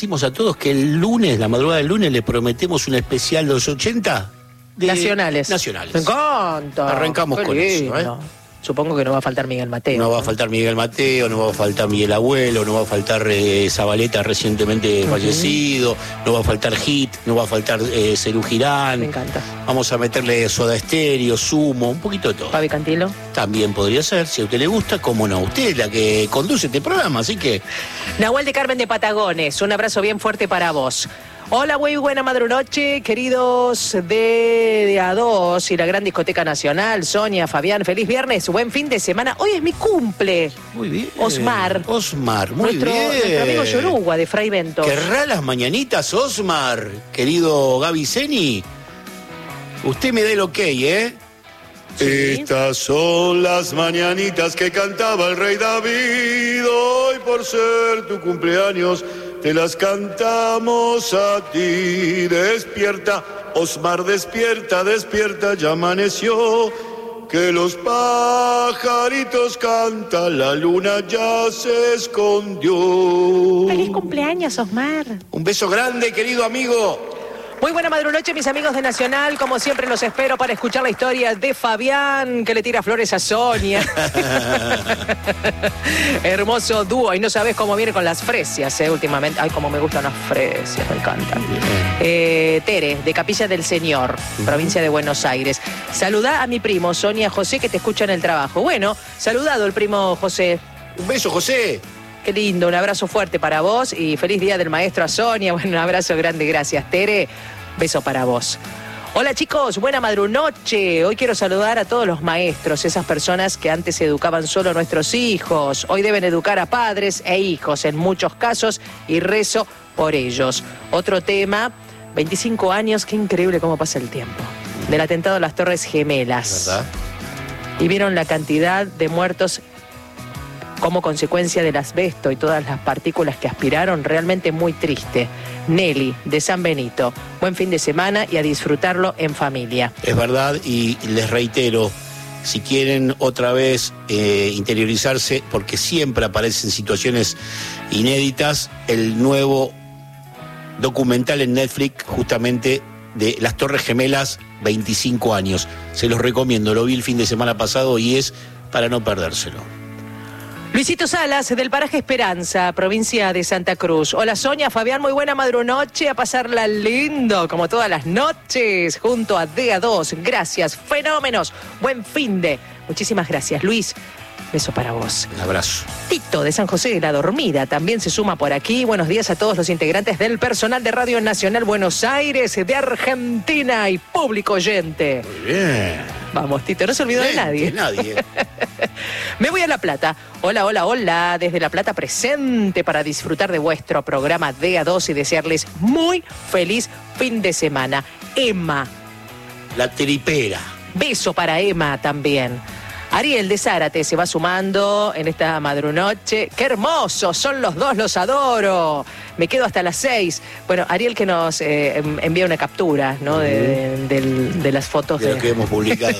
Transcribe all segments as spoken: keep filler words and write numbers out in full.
Decimos a todos que el lunes, la madrugada del lunes, le prometemos un especial de los ochenta de nacionales. Nacionales. Me encanta. Arrancamos Qué con lindo. eso, ¿eh? Supongo que no va a faltar Miguel Mateo. No va a faltar Miguel Mateo, no va a faltar Miguel Abuelo, no va a faltar eh, Zabaleta recientemente uh-huh. fallecido, no va a faltar Hit, no va a faltar eh, Cerú Girán. Me encanta. Vamos a meterle Soda Stereo, Sumo, un poquito de todo. Fabi Cantilo. También podría ser, si a usted le gusta, cómo no. Usted es la que conduce este programa, así que... Nahuel de Carmen de Patagones, un abrazo bien fuerte para vos. Hola, muy buena madrunoche, queridos de, de A dos y la Gran Discoteca Nacional. Sonia, Fabián, feliz viernes, buen fin de semana. Hoy es mi cumple. Muy bien. Osmar. Osmar, muy nuestro, bien. Nuestro amigo Yoruba de Fray Bentos. ¿Querrá las mañanitas, Osmar? Querido Gaby Zeni. Usted me dé el ok, ¿eh? ¿Sí? Estas son las mañanitas que cantaba el rey David. Hoy por ser tu cumpleaños te las cantamos a ti. Despierta, Osmar, despierta, despierta, ya amaneció. Que los pajaritos cantan, la luna ya se escondió. ¡Feliz cumpleaños, Osmar! Un beso grande, querido amigo. Muy buena madrunoche, mis amigos de Nacional. Como siempre los espero para escuchar la historia de Fabián, que le tira flores a Sonia. Hermoso dúo. Y no sabés cómo viene con las fresias, eh, últimamente. Ay, cómo me gustan las fresias, me encantan. Eh, Tere, de Capilla del Señor, provincia de Buenos Aires. Saludá a mi primo, Sonia José, que te escucha en el trabajo. Bueno, saludado el primo José. Un beso, José. Qué lindo, un abrazo fuerte para vos y feliz día del maestro a Sonia. Bueno, un abrazo grande, gracias, Tere. Beso para vos. Hola chicos, buena madrunoche. Hoy quiero saludar a todos los maestros, esas personas que antes educaban solo a nuestros hijos. Hoy deben educar a padres e hijos en muchos casos y rezo por ellos. Otro tema, veinticinco años, qué increíble cómo pasa el tiempo. Del atentado a las Torres Gemelas. ¿Verdad? Y vieron la cantidad de muertos como consecuencia del asbesto y todas las partículas que aspiraron, realmente muy triste. Nelly, de San Benito. Buen fin de semana y a disfrutarlo en familia. Es verdad, y les reitero, si quieren otra vez eh, interiorizarse, porque siempre aparecen situaciones inéditas, el nuevo documental en Netflix, justamente de las Torres Gemelas, veinticinco años. Se los recomiendo, lo vi el fin de semana pasado y es para no perdérselo. Luisito Salas, del paraje Esperanza, provincia de Santa Cruz. Hola Sonia, Fabián, muy buena madrunoche, a pasarla lindo, como todas las noches, junto a D A dos. Gracias, fenómenos, buen fin de. Muchísimas gracias, Luis. Beso para vos. Un abrazo. Tito, de San José de la Dormida, también se suma por aquí. Buenos días a todos los integrantes del personal de Radio Nacional Buenos Aires, de Argentina y público oyente. Muy bien. Vamos, Tito, no se olvidó de nadie. nadie. Me voy a La Plata. Hola, hola, hola. Desde La Plata presente para disfrutar de vuestro programa D A dos y desearles muy feliz fin de semana. Emma. La tripera. Beso para Emma también. Ariel de Zárate se va sumando en esta madrunoche. ¡Qué hermosos! Son los dos, los adoro. Me quedo hasta las seis. Bueno, Ariel que nos eh, envía una captura, ¿no? De, de, de, de las fotos. De de lo que hemos publicado.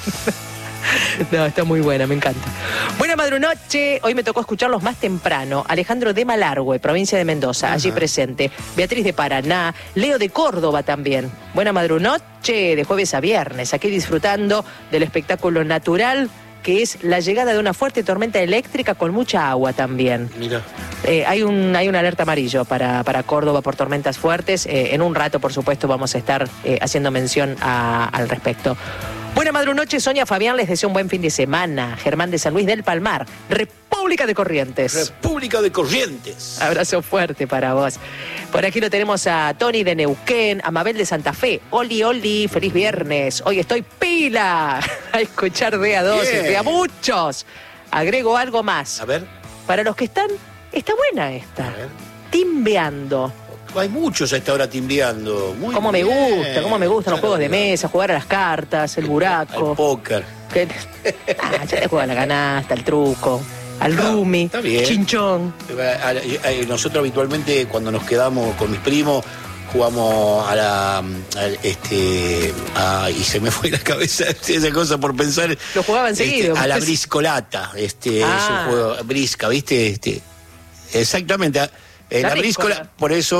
No, está muy buena, me encanta. Buena madrunoche, hoy me tocó escucharlos más temprano. Alejandro de Malargüe, provincia de Mendoza, Ajá. allí presente. Beatriz de Paraná, Leo de Córdoba también. Buena madrunoche, de jueves a viernes, aquí disfrutando del espectáculo natural que es la llegada de una fuerte tormenta eléctrica con mucha agua también. Mira. Eh, hay un hay un alerta amarillo para, para Córdoba por tormentas fuertes. Eh, en un rato, por supuesto, vamos a estar eh, haciendo mención a, al respecto. Buena madrunoche, Sonia, Fabián, les deseo un buen fin de semana. Germán de San Luis del Palmar, República de Corrientes. República de Corrientes. Abrazo fuerte para vos. Por aquí lo tenemos a Tony de Neuquén, a Mabel de Santa Fe. Oli, oli, feliz viernes. Hoy estoy pila a escuchar D A dos, de a muchos. Agrego algo más. A ver. Para los que están, está buena esta. A ver. Timbeando. Hay muchos a esta hora timbeando. Muy cómo bien. me gusta, cómo me gustan los juegos de mesa, jugar a las cartas, el buraco. Al póker. Que, ah, ya te juega la canasta, el truco, al No, rumi, está bien. chinchón. Nosotros habitualmente cuando nos quedamos con mis primos jugamos a la a, este a, y se me fue la cabeza esa cosa por pensar. Lo jugaban seguido. Este, a la briscolata, este ah. es un juego brisca, ¿viste? Este exactamente. Eh, la La bríscola, bríscola. por eso